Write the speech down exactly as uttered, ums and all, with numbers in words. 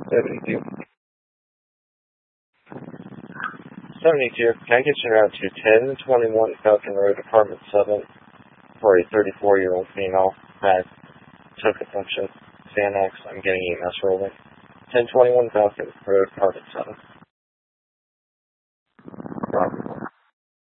seventy-two. seventy-two, can I get you around to ten twenty-one Falcon Road, Apartment seven, for a thirty-four-year-old female that took a function, Xanax? I'm getting E M S rolling. ten twenty-one Falcon Road, Apartment seven.